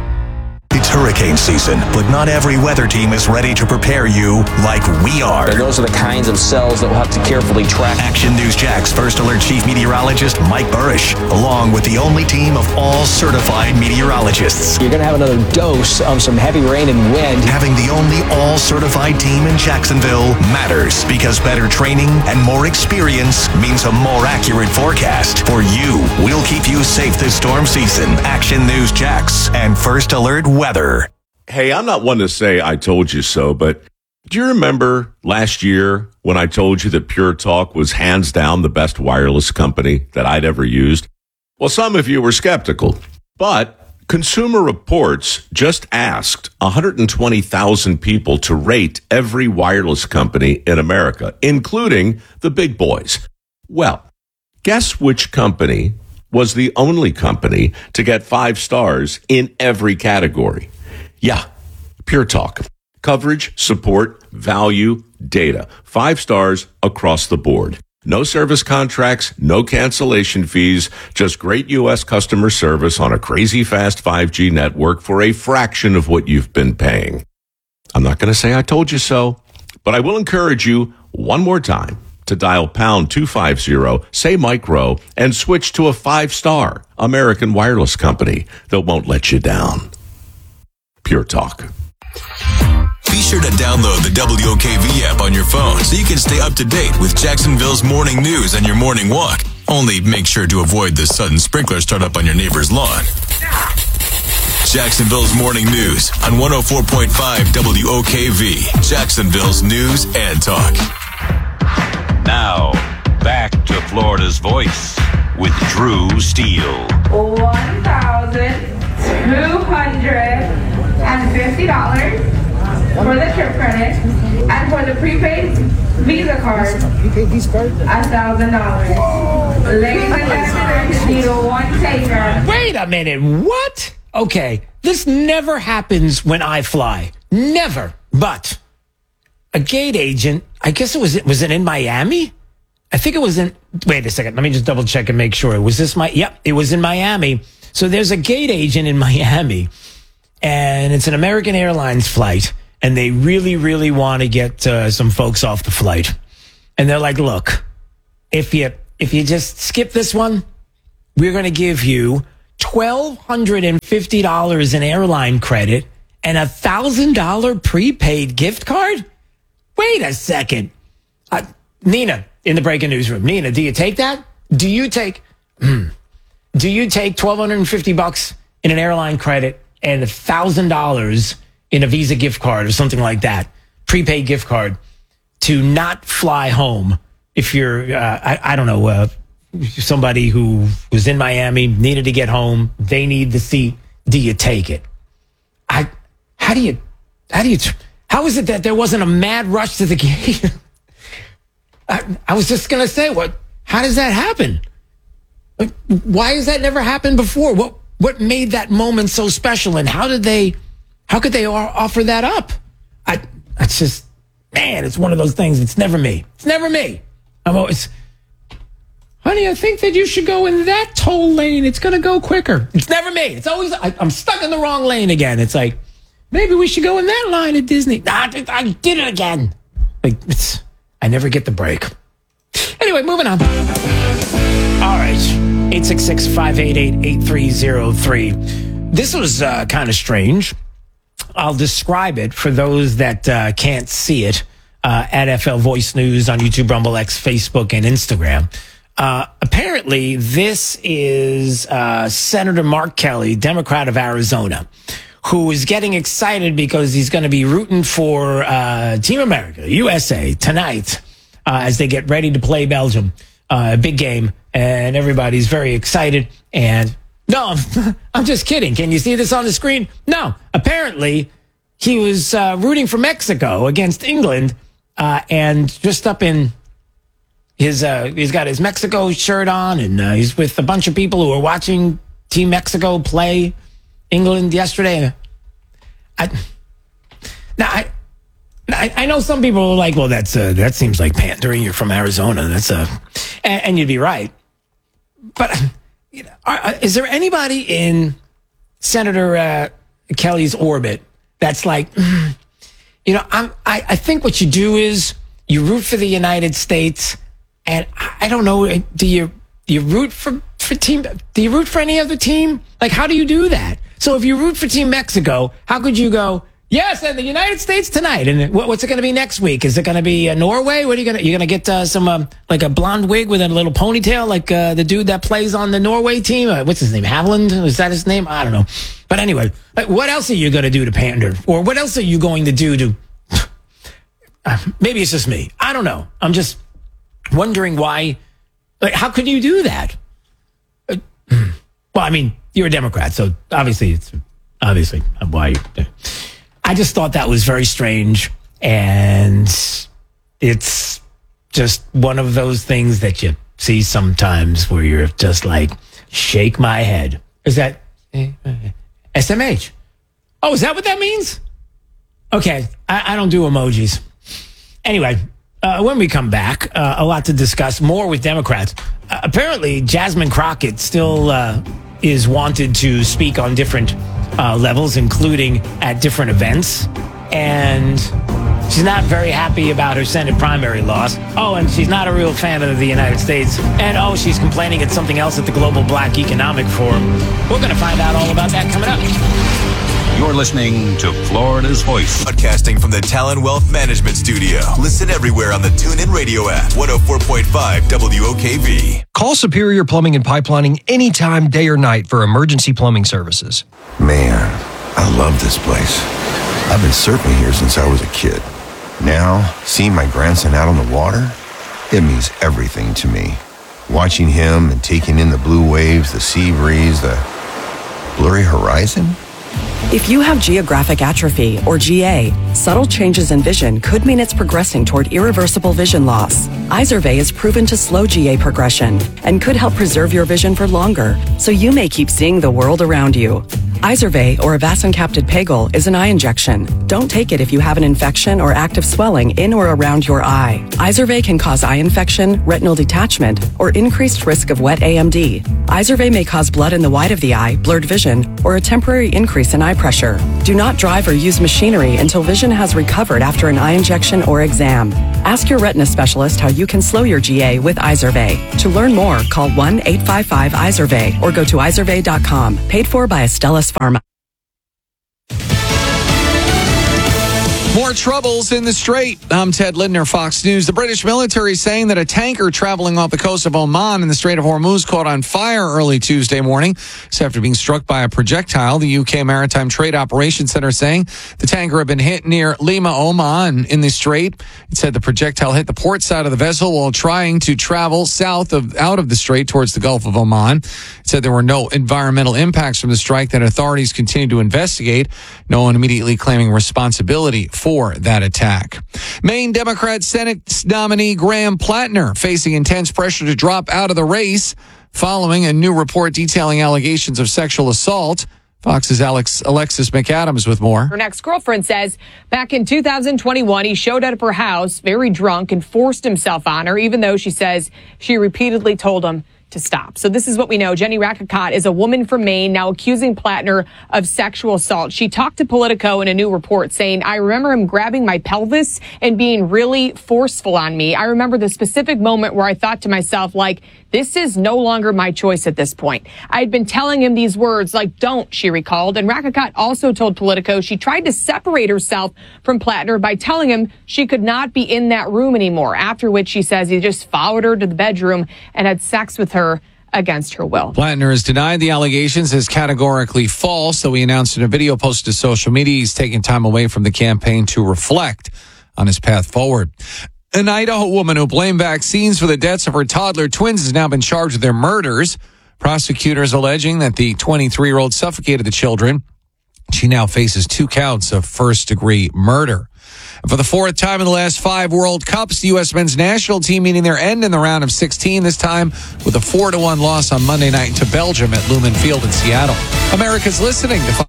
It's hurricane season, but not every weather team is ready to prepare you like we are. And those are the kinds of cells that we'll have to carefully track. Action News Jax First Alert Chief Meteorologist Mike Burish, along with the only team of all certified meteorologists. You're going to have another dose of some heavy rain and wind. Having the only all certified team in Jacksonville matters, because better training and more experience means a more accurate forecast. For you, we'll keep you safe this storm season. Action News Jax and First Alert Weather. Hey, I'm not one to say I told you so, but do you remember last year when I told you that Pure Talk was hands down the best wireless company that I'd ever used? Well, some of you were skeptical, but Consumer Reports just asked 120,000 people to rate every wireless company in America, including the big boys. Well, guess which company was the only company to get 5 stars in every category? Yeah, Pure Talk. Coverage, support, value, data. 5 stars across the board. No service contracts, no cancellation fees, just great U.S. customer service on a crazy fast 5G network for a fraction of what you've been paying. I'm not going to say I told you so, but I will encourage you one more time to dial pound 250, say micro, and switch to a 5-star American wireless company that won't let you down. Pure Talk. Be sure to download the WOKV app on your phone so you can stay up to date with Jacksonville's morning news and your morning walk. Only make sure to avoid the sudden sprinkler startup on your neighbor's lawn. Jacksonville's morning news on 104.5 WOKV, Jacksonville's news and talk. Now, back to Florida's Voice with Drew Steele. $1,250 for the trip credit, and for the prepaid Visa card, $1,000. Ladies and gentlemen, there's need one taker. Wait a minute, what? Okay, this never happens when I fly. Never. But a gate agent, I guess was it in Miami? I think it was in, wait a second, let me just double check and make sure. Yep, it was in Miami. So there's a gate agent in Miami, and it's an American Airlines flight, and they really, really want to get some folks off the flight. And they're like, look, if you just skip this one, we're going to give you $1,250 in airline credit and $1,000 prepaid gift card? Wait a second. Nina, in the breaking news room. Nina, do you take that? Do you take $1,250 in an airline credit and $1,000 in a Visa gift card or something like that, prepaid gift card, to not fly home if you're, I don't know, somebody who was in Miami, needed to get home, they need the seat, do you take it? How is it that there wasn't a mad rush to the gate? I was just going to say, how does that happen? Why has that never happened before? What made that moment so special, and how could they offer that up? It's just, man, it's one of those things. It's never me. It's never me. I'm always, honey, I think that you should go in that toll lane. It's going to go quicker. It's never me. It's always, I'm stuck in the wrong lane again. It's like, maybe we should go in that line at Disney. I did it again. I never get the break. Anyway, moving on. All right. 866-588-8303. This was kind of strange. I'll describe it for those that can't see it at FL Voice News on YouTube, Rumble X, Facebook, and Instagram. Apparently, this is Senator Mark Kelly, Democrat of Arizona, who is getting excited because he's going to be rooting for Team America, USA, tonight as they get ready to play Belgium. A big game, and everybody's very excited. And no, I'm just kidding. Can you see this on the screen? No. Apparently, he was rooting for Mexico against England, and just up in his, he's got his Mexico shirt on, and he's with a bunch of people who are watching Team Mexico play England yesterday. I know some people are like, well, that seems like pandering. You're from Arizona. And you'd be right. But is there anybody in Senator Kelly's orbit that's like, I think what you do is you root for the United States, and I don't know, do you root for team? Do you root for any other team? Like, how do you do that? So if you root for Team Mexico, how could you go, yes, and the United States tonight? And what's it going to be next week? Is it going to be Norway? What are you going to get some like a blonde wig with a little ponytail, like the dude that plays on the Norway team? What's his name? Haviland? Is that his name? I don't know. But anyway, what else are you going to do to pander? Or what else are you going to do to? Maybe it's just me. I don't know. I'm just wondering why. Like, how could you do that? Well, I mean, you're a Democrat, so obviously why. I just thought that was very strange, and it's just one of those things that you see sometimes where you're just like, shake my head. Is that SMH? Oh, is that what that means? Okay, I don't do emojis. Anyway, when we come back, a lot to discuss, more with Democrats. Apparently, Jasmine Crockett still is wanted to speak on different levels, including at different events. And she's not very happy about her Senate primary loss. Oh, and she's not a real fan of the United States. And she's complaining at something else at the Global Black Economic Forum. We're going to find out all about that coming up. You're You're listening to Florida's Voice. Broadcasting from the Talon Wealth Management Studio. Listen everywhere on the TuneIn Radio app. 104.5 WOKV. Call Superior Plumbing and Pipelining anytime, day or night for emergency plumbing services. Man, I love this place. I've been surfing here since I was a kid. Now, seeing my grandson out on the water, it means everything to me. Watching him and taking in the blue waves, the sea breeze, the blurry horizon. If you have geographic atrophy, or GA, subtle changes in vision could mean it's progressing toward irreversible vision loss. Izervay is proven to slow GA progression and could help preserve your vision for longer, so you may keep seeing the world around you. Izervay, or avacincaptad pegol, is an eye injection. Don't take it if you have an infection or active swelling in or around your eye. Izervay can cause eye infection, retinal detachment, or increased risk of wet AMD. Izervay may cause blood in the white of the eye, blurred vision, or a temporary increase in eye pressure. Do not drive or use machinery until vision has recovered after an eye injection or exam. Ask your retina specialist how you can slow your GA with Izervay. To learn more, call 1-855-IZERVAY or go to izervay.com. Paid for by Astellas Pharma. More troubles in the Strait. I'm Ted Lindner, Fox News. The British military is saying that a tanker traveling off the coast of Oman in the Strait of Hormuz caught on fire early Tuesday morning. It's after being struck by a projectile. The UK Maritime Trade Operations Center saying the tanker had been hit near Lima, Oman in the Strait. It said the projectile hit the port side of the vessel while trying to travel out of the Strait towards the Gulf of Oman. It said there were no environmental impacts from the strike, that authorities continue to investigate. No one immediately claiming responsibility for that attack. Maine Democrat Senate nominee Graham Plattner facing intense pressure to drop out of the race following a new report detailing allegations of sexual assault. Fox's Alexis McAdams with more. Her ex-girlfriend says back in 2021, he showed up at her house very drunk and forced himself on her, even though she says she repeatedly told him to stop. So this is what we know. Jenny Rakicott is a woman from Maine now accusing Plattner of sexual assault. She talked to Politico in a new report saying, I remember him grabbing my pelvis and being really forceful on me. I remember the specific moment where I thought to myself, like, this is no longer my choice at this point. I'd been telling him these words like, don't, she recalled. And Rakicott also told Politico she tried to separate herself from Plattner by telling him she could not be in that room anymore, after which she says he just followed her to the bedroom and had sex with her against her will. Plattner has denied the allegations as categorically false, though he announced in a video posted to social media he's taking time away from the campaign to reflect on his path forward. An Idaho woman who blamed vaccines for the deaths of her toddler twins has now been charged with their murders. Prosecutors alleging that the 23-year-old suffocated the children. She now faces 2 counts of first-degree murder. And for the 4th time in the last 5 World Cups, the U.S. men's national team meeting their end in the round of 16, this time with a 4-1 loss on Monday night to Belgium at Lumen Field in Seattle. America's listening to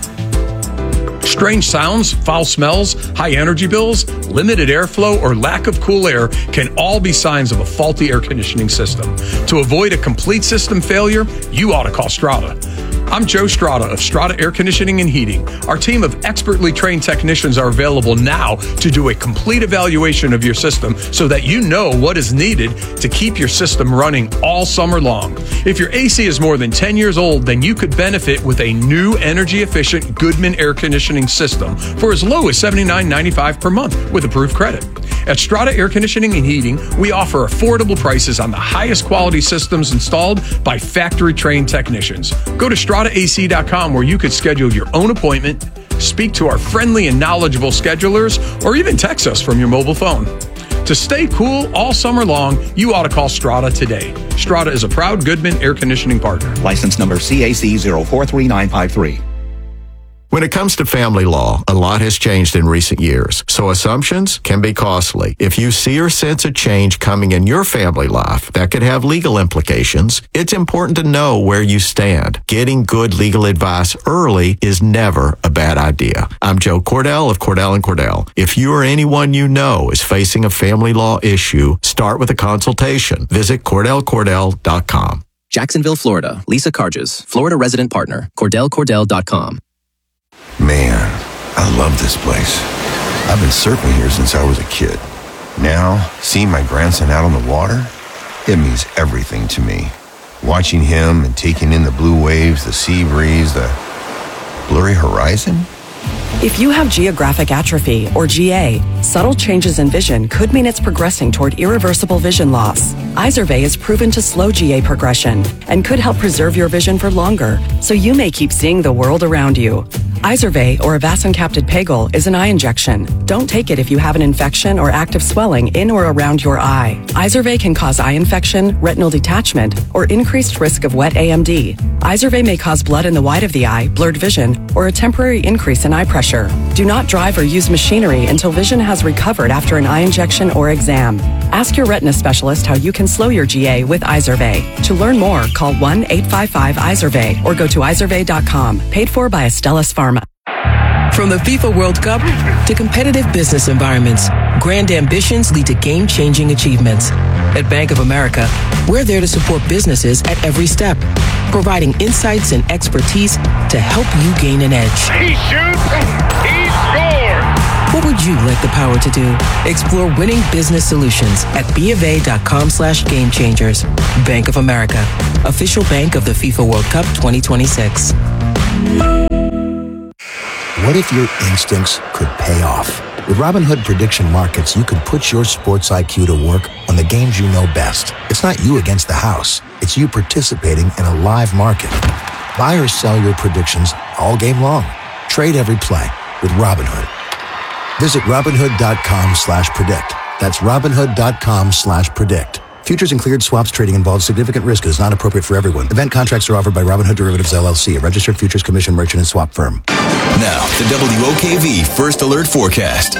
Strange sounds, foul smells, high energy bills, limited airflow, or lack of cool air can all be signs of a faulty air conditioning system. To avoid a complete system failure, you ought to call Strata. I'm Joe Strata of Strata Air Conditioning and Heating. Our team of expertly trained technicians are available now to do a complete evaluation of your system so that you know what is needed to keep your system running all summer long. If your AC is more than 10 years old, then you could benefit with a new energy-efficient Goodman air conditioning system for as low as $79.95 per month with approved credit. At Strata Air Conditioning and Heating, we offer affordable prices on the highest quality systems installed by factory-trained technicians. Go to StrataAC.com where you could schedule your own appointment, speak to our friendly and knowledgeable schedulers, or even text us from your mobile phone. To stay cool all summer long, you ought to call Strata today. Strata is a proud Goodman air conditioning partner. License number CAC 043953. When it comes to family law, a lot has changed in recent years, so assumptions can be costly. If you see or sense a change coming in your family life that could have legal implications, it's important to know where you stand. Getting good legal advice early is never a bad idea. I'm Joe Cordell of Cordell & Cordell. If you or anyone you know is facing a family law issue, start with a consultation. Visit CordellCordell.com. Jacksonville, Florida. Lisa Carges, Florida resident partner. CordellCordell.com. Man, I love this place. I've been surfing here since I was a kid. Now, seeing my grandson out on the water, it means everything to me. Watching him and taking in the blue waves, the sea breeze, the Blurry horizon? If you have geographic atrophy, or GA, subtle changes in vision could mean it's progressing toward irreversible vision loss. Izervay is proven to slow GA progression and could help preserve your vision for longer, so you may keep seeing the world around you. Izervay, or avacincaptad pegol, is an eye injection. Don't take it if you have an infection or active swelling in or around your eye. Izervay can cause eye infection, retinal detachment, or increased risk of wet AMD. Izervay may cause blood in the white of the eye, blurred vision, or a temporary increase in eye pressure. Do not drive or use machinery until vision has recovered after an eye injection or exam. Ask your retina specialist how you can slow your GA with Izervay. To learn more, call 1-855-IZERVAY or go to izervay.com. Paid for by Astellas Pharma. From the FIFA World Cup to competitive business environments, grand ambitions lead to game-changing achievements. At Bank of America, we're there to support businesses at every step, providing insights and expertise to help you gain an edge. He shoots, he scores! What would you like the power to do? Explore winning business solutions at BofA.com/gamechangers. Bank of America, official bank of the FIFA World Cup 2026. What if your instincts could pay off? With Robinhood Prediction Markets, you can put your sports IQ to work on the games you know best. It's not you against the house. It's you participating in a live market. Buy or sell your predictions all game long. Trade every play with Robinhood. Visit Robinhood.com/predict. That's Robinhood.com/predict. Futures and cleared swaps trading involves significant risk and is not appropriate for everyone. Event contracts are offered by Robinhood Derivatives LLC, a registered futures commission merchant and swap firm. Now, the WOKV First Alert Forecast.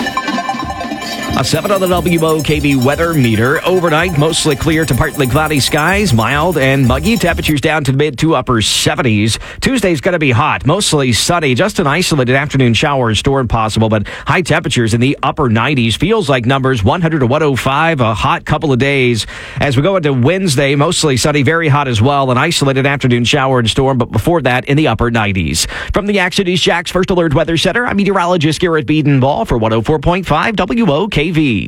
A 7 on the WOKV weather meter. Overnight, mostly clear to partly cloudy skies, mild and muggy. Temperatures down to mid to upper 70s. Tuesday's going to be hot, mostly sunny. Just an isolated afternoon shower or storm possible, but high temperatures in the upper 90s. Feels like numbers 100 to 105. A hot couple of days. As we go into Wednesday, mostly sunny, very hot as well. An isolated afternoon shower and storm, but before that, in the upper 90s. From the Action East Jack's First Alert Weather Center, I'm meteorologist Garrett Bedenbaugh for 104.5 WOKV.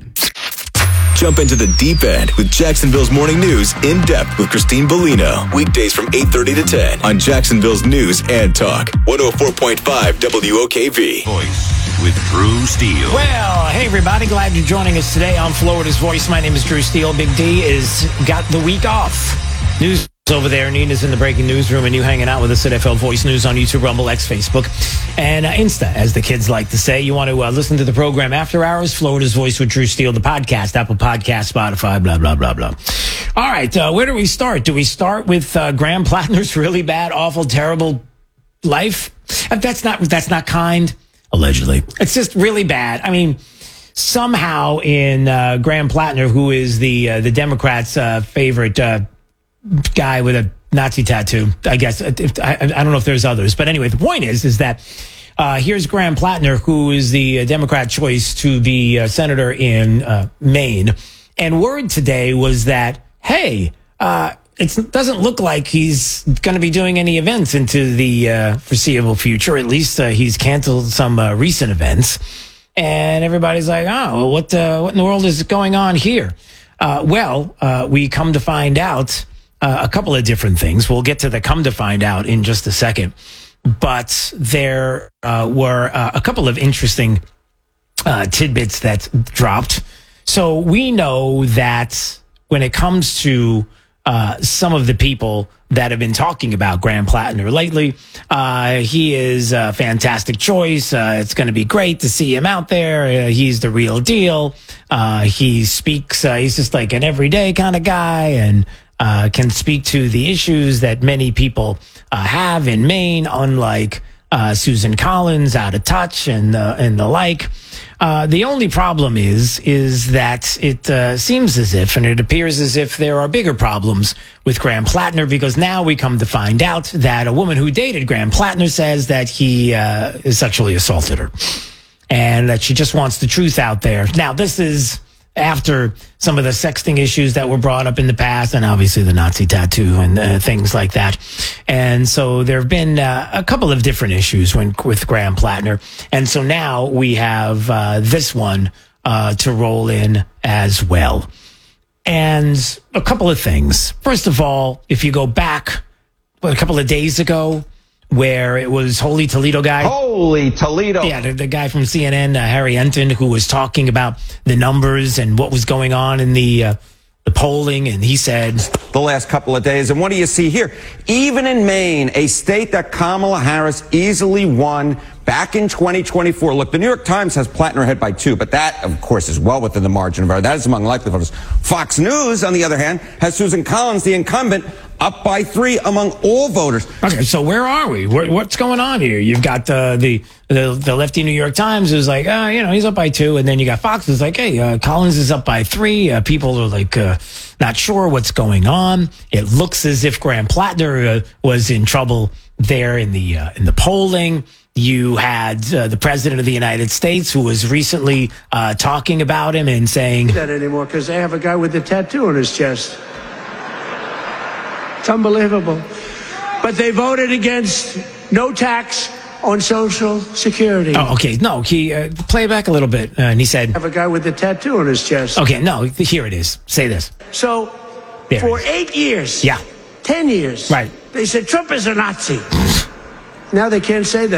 Jump into the deep end with Jacksonville's Morning News in depth with Christine Bellino. Weekdays from 8:30 to 10 on Jacksonville's News and Talk. 104.5 WOKV. Voice with Drew Steele. Well, hey everybody, glad you're joining us today on Florida's Voice. My name is Drew Steele. Big D is got the week off. News over there. Nina's in the breaking newsroom, and you hanging out with us at FL Voice News on YouTube, Rumble, X, Facebook, and Insta, as the kids like to say. You want to listen to the program after hours, Florida's Voice with Drew Steele, the podcast, Apple Podcast, Spotify, blah, blah, blah, blah. All right, where do we start? Do we start with Graham Plattner's really bad, awful, terrible life? That's not kind. Allegedly. It's just really bad. I mean, somehow in Graham Plattner, who is the Democrats' favorite guy with a Nazi tattoo, I guess. I don't know if there's others. But anyway, the point is that here's Graham Plattner, who is the Democrat choice to be senator in Maine. And word today was that, hey, it doesn't look like he's going to be doing any events into the foreseeable future. At least he's canceled some recent events. And everybody's like, oh, what in the world is going on here? We come to find out a couple of different things. We'll get to the come to find out in just a second. But there were a couple of interesting tidbits that dropped. So we know that when it comes to some of the people that have been talking about Graham Plattner lately, he is a fantastic choice. It's going to be great to see him out there. He's the real deal. He speaks, he's just like an everyday kind of guy, and can speak to the issues that many people have in Maine, unlike Susan Collins, out of touch, and the like. The only problem is that it seems as if, and it appears as if there are bigger problems with Graham Plattner, because now we come to find out that a woman who dated Graham Plattner says that he sexually assaulted her, and that she just wants the truth out there. Now, this is after some of the sexting issues that were brought up in the past, and obviously the Nazi tattoo and things like that. And so there have been a couple of different issues with Graham Plattner. And so now we have this one to roll in as well. And a couple of things. First of all, if you go back a couple of days ago, where it was Holy Toledo guy. Holy Toledo. Yeah, the guy from CNN, Harry Enton, who was talking about the numbers and what was going on in the polling, and he said the last couple of days. And what do you see here? Even in Maine, a state that Kamala Harris easily won back in 2024. Look, the New York Times has Plattner ahead by 2, but that, of course, is well within the margin of error. That is among likely voters. Fox News, on the other hand, has Susan Collins, the incumbent, up by 3 among all voters. Okay, so where are we? What's going on here? You've got the lefty New York Times who's like, he's up by 2, and then you got Fox who's like, hey, Collins is up by 3. People are like not sure what's going on. It looks as if Graham Plattner was in trouble there in the polling. You had the president of the United States who was recently talking about him and saying that anymore because they have a guy with a tattoo on his chest. It's unbelievable. But they voted against no tax on Social Security. Oh, okay. No, he play it back a little bit. And he said, have a guy with a tattoo on his chest. Okay, no, here it is. Say this. So for 8 years, 10 years, right? They said Trump is a Nazi. Now they can't say that.